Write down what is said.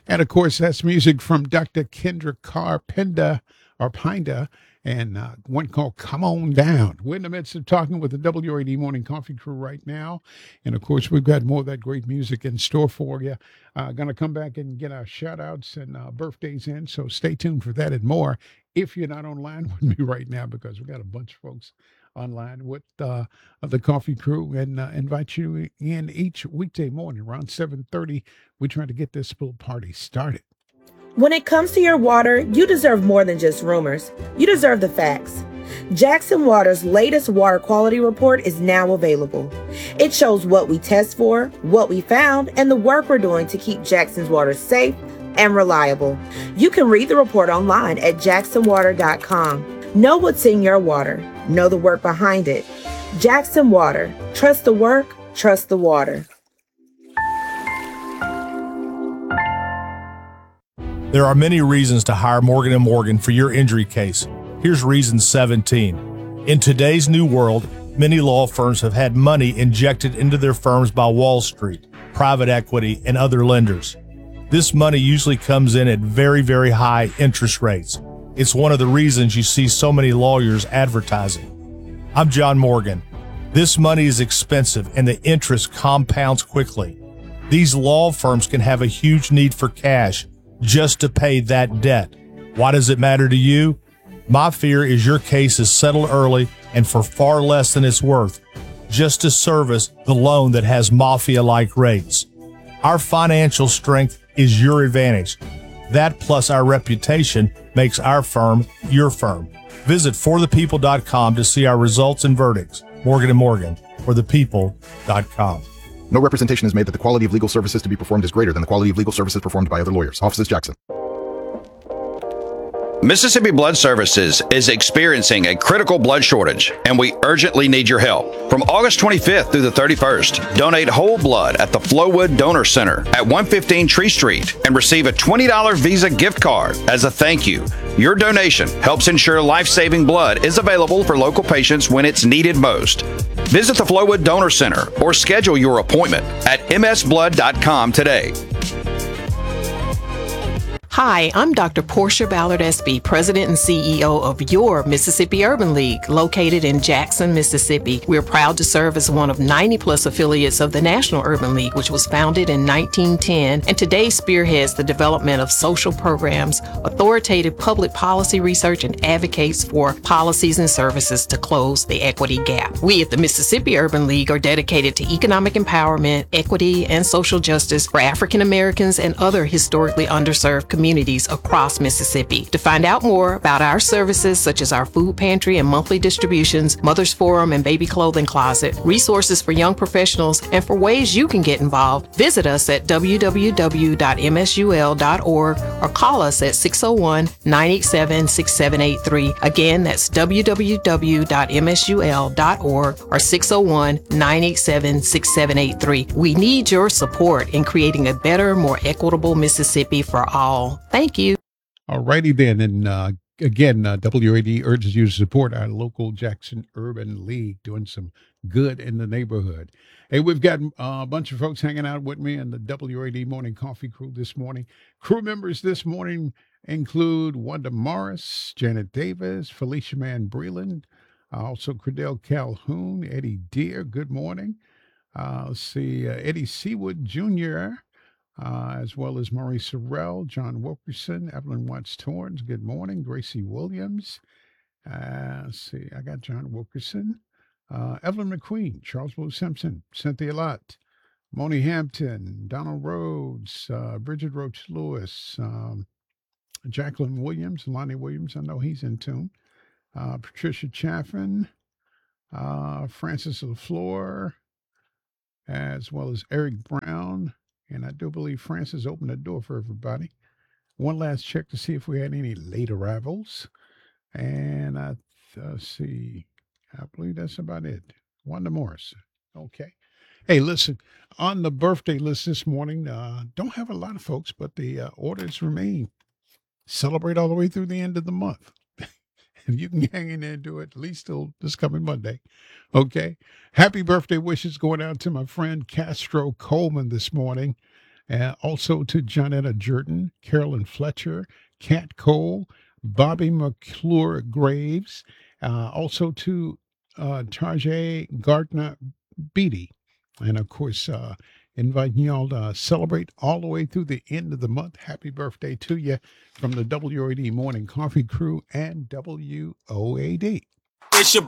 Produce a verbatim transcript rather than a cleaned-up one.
And of course, that's music from Doctor Kendra Carpenter or Pinda and uh, one called Come On Down. We're in the midst of talking with the W R A D Morning Coffee crew right now. And of course, we've got more of that great music in store for you. Uh, going to come back and get our shout outs and uh, birthdays in. So stay tuned for that and more if you're not online with me right now, because we got a bunch of folks online with uh, the coffee crew and uh, invite you in each weekday morning around seven thirty. We try to get this little party started. When it comes to your water, you deserve more than just rumors. You deserve the facts. Jackson Water's latest water quality report is now available. It shows what we test for, what we found, and the work we're doing to keep Jackson's water safe and reliable. You can read the report online at jackson water dot com. Know what's in your water. Know the work behind it. Jackson Water. Trust the work, trust the water. There are many reasons to hire Morgan and Morgan for your injury case. Here's reason seventeen. In today's new world, many law firms have had money injected into their firms by Wall Street, private equity, and other lenders. This money usually comes in at very, very high interest rates. It's one of the reasons you see so many lawyers advertising. I'm John Morgan. This money is expensive and the interest compounds quickly. These law firms can have a huge need for cash just to pay that debt. Why does it matter to you? My fear is your case is settled early and for far less than it's worth, just to service the loan that has mafia-like rates. Our financial strength is your advantage. That plus our reputation makes our firm your firm. Visit for the people dot com to see our results and verdicts. Morgan and Morgan, for the people dot com. No representation is made that the quality of legal services to be performed is greater than the quality of legal services performed by other lawyers. Offices Jackson. Mississippi Blood Services is experiencing a critical blood shortage, and we urgently need your help. From August twenty-fifth through the thirty-first, donate whole blood at the Flowwood Donor Center at one fifteen Tree Street and receive a twenty dollars Visa gift card as a thank you. Your donation helps ensure life-saving blood is available for local patients when it's needed most. Visit the Flowwood Donor Center or schedule your appointment at m s blood dot com today. Hi, I'm Doctor Portia Ballard Espy, President and C E O of your Mississippi Urban League, located in Jackson, Mississippi. We're proud to serve as one of ninety plus affiliates of the National Urban League, which was founded in nineteen ten and today spearheads the development of social programs, authoritative public policy research, and advocates for policies and services to close the equity gap. We at the Mississippi Urban League are dedicated to economic empowerment, equity, and social justice for African Americans and other historically underserved communities. communities across Mississippi. To find out more about our services, such as our food pantry and monthly distributions, Mother's Forum and baby clothing closet, resources for young professionals, and for ways you can get involved, visit us at w w w dot m s u l dot org or call us at six oh one, nine eight seven, six seven eight three. Again, that's w w w dot m s u l dot org or six oh one, nine eight seven, six seven eight three. We need your support in creating a better, more equitable Mississippi for all. Thank you. All righty then. And uh, again, uh, W R A D urges you to support our local Jackson Urban League, doing some good in the neighborhood. Hey, we've got uh, a bunch of folks hanging out with me in the W R A D Morning Coffee crew this morning. Crew members this morning include Wanda Morris, Janet Davis, Felicia Mann Breland, uh, also Credell Calhoun, Eddie Deere, good morning. Uh, let's see, uh, Eddie Seawood Junior, Uh, as well as Maurice Sorrell, John Wilkerson, Evelyn Watts Torrance, good morning. Gracie Williams. Uh, let's see, I got John Wilkerson. Uh, Evelyn McQueen, Charles Blue Simpson, Cynthia Lott, Moni Hampton, Donald Rhodes, uh, Bridget Roach Lewis, um, Jacqueline Williams, Lonnie Williams, I know he's in tune. Uh, Patricia Chaffin, uh, Francis LaFleur, as well as Eric Brown. And I do believe Francis opened the door for everybody. One last check to see if we had any late arrivals. And I uh, see, I believe that's about it. Wanda Morris. Okay. Hey, listen, on the birthday list this morning, uh, don't have a lot of folks, but the uh, orders remain. Celebrate all the way through the end of the month. If you can hang in there and do it, at least till this coming Monday. Okay. Happy birthday wishes going out to my friend Castro Coleman this morning. Uh, also to Jonetta Jordan, Carolyn Fletcher, Kat Cole, Bobby McClure Graves. Uh, also to uh, Tarjay Gardner Beatty. And of course, uh, inviting y'all to celebrate all the way through the end of the month. Happy birthday to you from the W O A D Morning Coffee Crew and W O A D. It's your